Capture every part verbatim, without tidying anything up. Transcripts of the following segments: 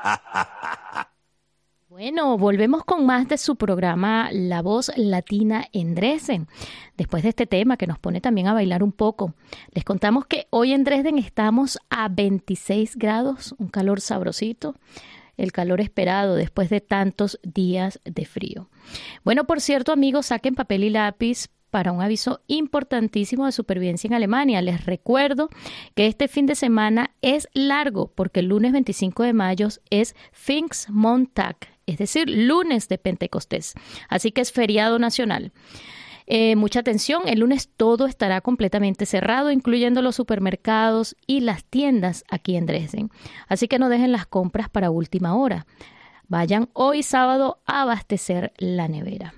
Bueno, volvemos con más de su programa La Voz Latina en Dresden. Después de este tema que nos pone también a bailar un poco, les contamos que hoy en Dresden estamos a veintiséis grados, un calor sabrosito, el calor esperado después de tantos días de frío. Bueno, por cierto, amigos, saquen papel y lápiz para un aviso importantísimo de supervivencia en Alemania. Les recuerdo que este fin de semana es largo porque el lunes veinticinco de mayo es Pfingstmontag, es decir, lunes de Pentecostés. Así que es feriado nacional. Eh, mucha atención, el lunes todo estará completamente cerrado, incluyendo los supermercados y las tiendas aquí en Dresden. Así que no dejen las compras para última hora. Vayan hoy sábado a abastecer la nevera.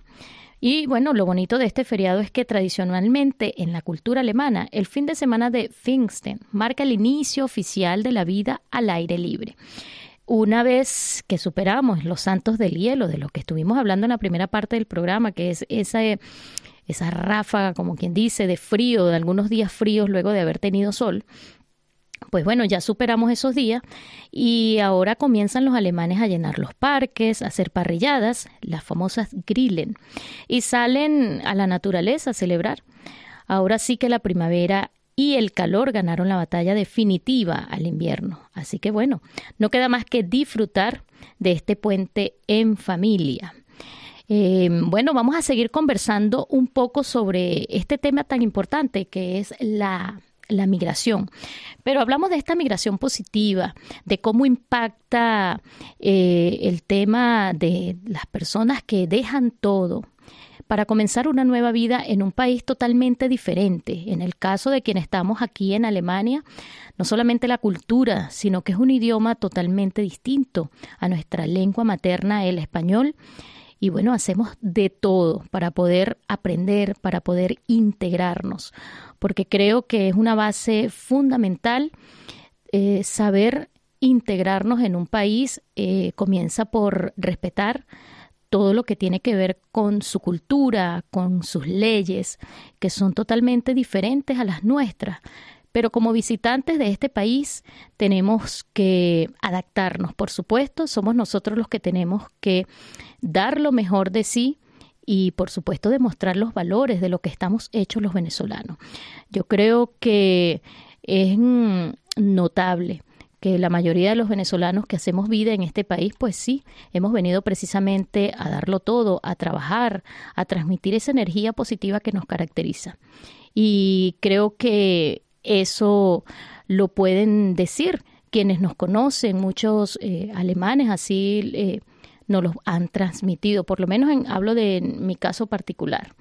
Y bueno, lo bonito de este feriado es que tradicionalmente en la cultura alemana, el fin de semana de Pfingsten marca el inicio oficial de la vida al aire libre. Una vez que superamos los santos del hielo, de lo que estuvimos hablando en la primera parte del programa, que es esa, esa ráfaga, como quien dice, de frío, de algunos días fríos luego de haber tenido sol, pues bueno, ya superamos esos días y ahora comienzan los alemanes a llenar los parques, a hacer parrilladas, las famosas Grillen, y salen a la naturaleza a celebrar. Ahora sí que la primavera y el calor ganaron la batalla definitiva al invierno. Así que bueno, no queda más que disfrutar de este puente en familia. Eh, bueno, vamos a seguir conversando un poco sobre este tema tan importante que es la la migración, pero hablamos de esta migración positiva, de cómo impacta eh, el tema de las personas que dejan todo para comenzar una nueva vida en un país totalmente diferente. En el caso de quienes estamos aquí en Alemania, no solamente la cultura, sino que es un idioma totalmente distinto a nuestra lengua materna, el español. Y bueno, hacemos de todo para poder aprender, para poder integrarnos, porque creo que es una base fundamental eh, saber integrarnos en un país. Eh, comienza por respetar todo lo que tiene que ver con su cultura, con sus leyes, que son totalmente diferentes a las nuestras. Pero como visitantes de este país tenemos que adaptarnos, por supuesto, somos nosotros los que tenemos que dar lo mejor de sí y, por supuesto, demostrar los valores de lo que estamos hechos los venezolanos. Yo creo que es notable que la mayoría de los venezolanos que hacemos vida en este país, pues sí, hemos venido precisamente a darlo todo, a trabajar, a transmitir esa energía positiva que nos caracteriza. Y creo que eso lo pueden decir quienes nos conocen, muchos eh, alemanes así eh, nos lo han transmitido, por lo menos en, hablo de mi caso particular.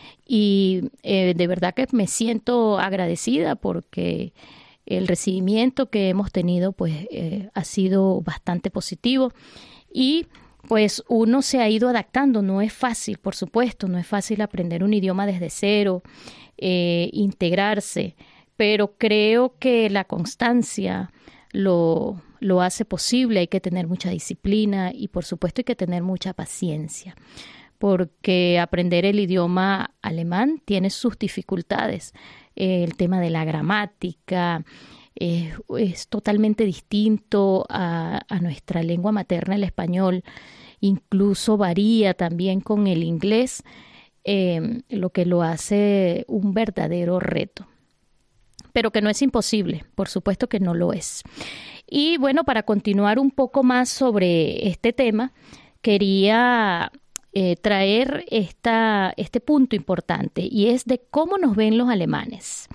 Y eh, de verdad que me siento agradecida porque el recibimiento que hemos tenido pues eh, ha sido bastante positivo y pues uno se ha ido adaptando. No es fácil, por supuesto, no es fácil aprender un idioma desde cero, eh, integrarse, pero creo que la constancia lo, lo hace posible. Hay que tener mucha disciplina y, por supuesto, hay que tener mucha paciencia, porque aprender el idioma alemán tiene sus dificultades. Eh, el tema de la gramática eh, es totalmente distinto a, a nuestra lengua materna, el español. Incluso varía también con el inglés, eh, lo que lo hace un verdadero reto. Pero que no es imposible, por supuesto que no lo es. Y bueno, para continuar un poco más sobre este tema, quería eh, traer esta, este punto importante y es de cómo nos ven los alemanes.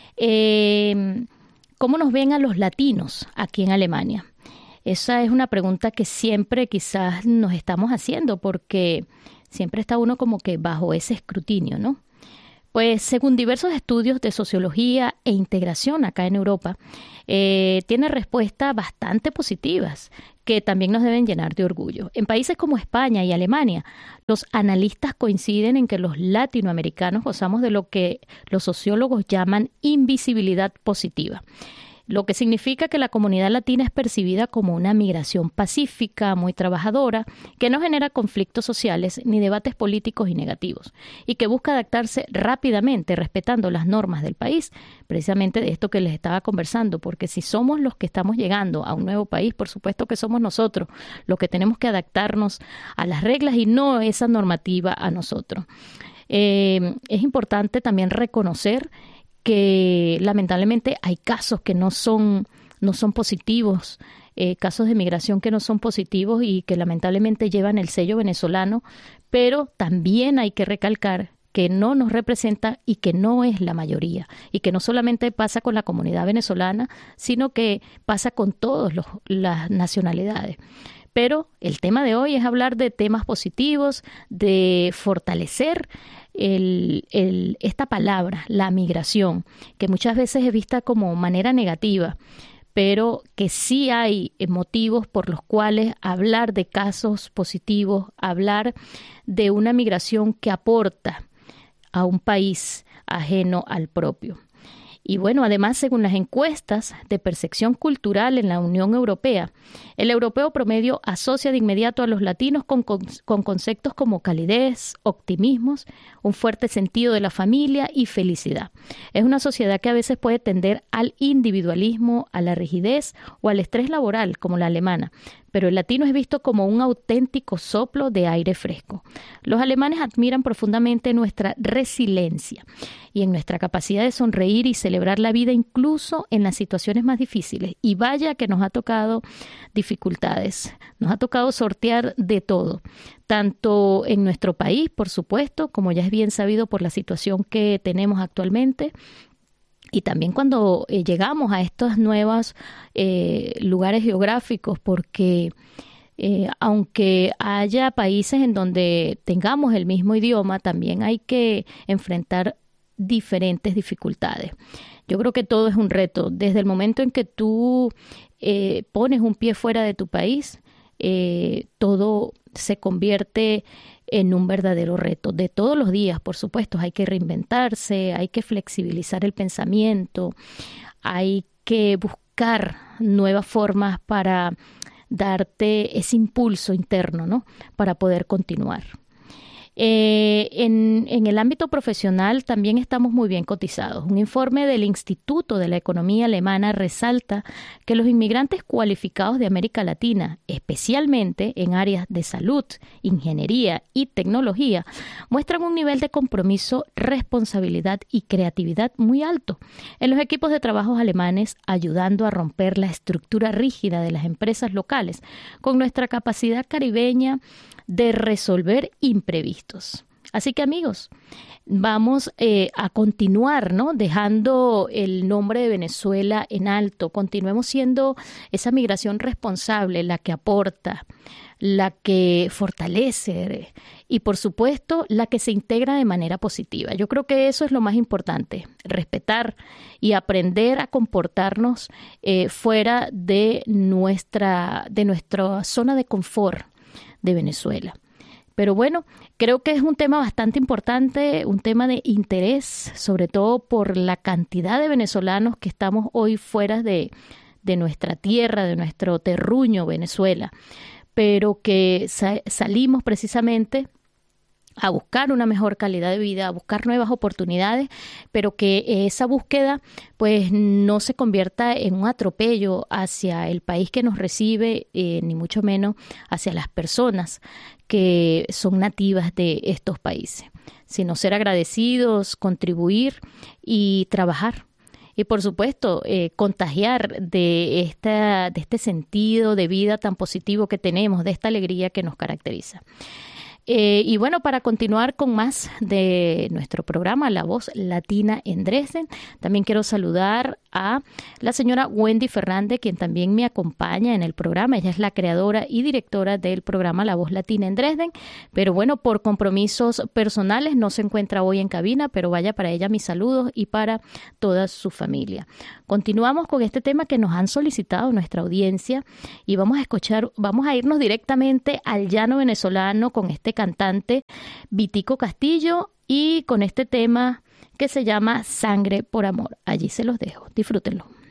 Eh, ¿Cómo nos ven a los latinos aquí en Alemania? Esa es una pregunta que siempre quizás nos estamos haciendo porque siempre está uno como que bajo ese escrutinio, ¿no? Pues según diversos estudios de sociología e integración acá en Europa, eh, tiene respuestas bastante positivas que también nos deben llenar de orgullo. En países como España y Alemania, los analistas coinciden en que los latinoamericanos gozamos de lo que los sociólogos llaman invisibilidad positiva. lo que significa que la comunidad latina es percibida como una migración pacífica, muy trabajadora, que no genera conflictos sociales ni debates políticos y negativos, y que busca adaptarse rápidamente respetando las normas del país, precisamente de esto que les estaba conversando, porque si somos los que estamos llegando a un nuevo país, por supuesto que somos nosotros los que tenemos que adaptarnos a las reglas y no esa normativa a nosotros. Eh, es importante también reconocer que lamentablemente hay casos que no son, no son positivos, eh, casos de migración que no son positivos y que lamentablemente llevan el sello venezolano, pero también hay que recalcar que no nos representa y que no es la mayoría, y que no solamente pasa con la comunidad venezolana, sino que pasa con todas las nacionalidades. Pero el tema de hoy es hablar de temas positivos, de fortalecer el, el, esta palabra, la migración, que muchas veces es vista como manera negativa, pero que sí hay motivos por los cuales hablar de casos positivos, hablar de una migración que aporta a un país ajeno al propio. Y bueno, además, según las encuestas de percepción cultural en la Unión Europea, el europeo promedio asocia de inmediato a los latinos con, con, con conceptos como calidez, optimismos, un fuerte sentido de la familia y felicidad. Es una sociedad que a veces puede tender al individualismo, a la rigidez o al estrés laboral, como la alemana, pero el latino es visto como un auténtico soplo de aire fresco. Los alemanes admiran profundamente nuestra resiliencia y en nuestra capacidad de sonreír y celebrar la vida incluso en las situaciones más difíciles. Y vaya que nos ha tocado dificultades, nos ha tocado sortear de todo, tanto en nuestro país, por supuesto, como ya es bien sabido por la situación que tenemos actualmente, y también cuando eh, llegamos a estos nuevos eh, lugares geográficos, porque eh, aunque haya países en donde tengamos el mismo idioma, también hay que enfrentar diferentes dificultades. Yo creo que todo es un reto. Desde el momento en que tú eh, pones un pie fuera de tu país, eh, todo se convierte en un verdadero reto de todos los días. Por supuesto, hay que reinventarse, hay que flexibilizar el pensamiento, hay que buscar nuevas formas para darte ese impulso interno, ¿no? Para poder continuar. Eh, en, en el ámbito profesional también estamos muy bien cotizados. Un informe del Instituto de la Economía Alemana resalta que los inmigrantes cualificados de América Latina, especialmente en áreas de salud, ingeniería y tecnología, muestran un nivel de compromiso, responsabilidad y creatividad muy alto en los equipos de trabajo alemanes, ayudando a romper la estructura rígida de las empresas locales con nuestra capacidad caribeña de resolver imprevistos. Así que, amigos, vamos eh, a continuar, ¿no? Dejando el nombre de Venezuela en alto. Continuemos siendo esa migración responsable, la que aporta, la que fortalece y, por supuesto, la que se integra de manera positiva. Yo creo que eso es lo más importante, respetar y aprender a comportarnos eh, fuera de nuestra, de nuestra zona de confort de Venezuela. Pero bueno, creo que es un tema bastante importante, un tema de interés, sobre todo por la cantidad de venezolanos que estamos hoy fuera de, de nuestra tierra, de nuestro terruño Venezuela, pero que sa- salimos precisamente a buscar una mejor calidad de vida, a buscar nuevas oportunidades, pero que esa búsqueda pues no se convierta en un atropello hacia el país que nos recibe, eh, ni mucho menos hacia las personas que son nativas de estos países, sino ser agradecidos, contribuir y trabajar. Y por supuesto, eh, contagiar de, esta, de este sentido de vida tan positivo que tenemos, de esta alegría que nos caracteriza. Eh, y bueno, para continuar con más de nuestro programa La Voz Latina en Dresden, también quiero saludar a la señora Wendy Fernández, quien también me acompaña en el programa. Ella es la creadora y directora del programa La Voz Latina en Dresden, pero bueno, por compromisos personales no se encuentra hoy en cabina, pero vaya para ella mis saludos y para toda su familia. Continuamos con este tema que nos han solicitado nuestra audiencia y vamos a escuchar, vamos a irnos directamente al llano venezolano con este cantante Vitico Castillo y con este tema que se llama Sangre por Amor. Allí se los dejo. Disfrútenlo.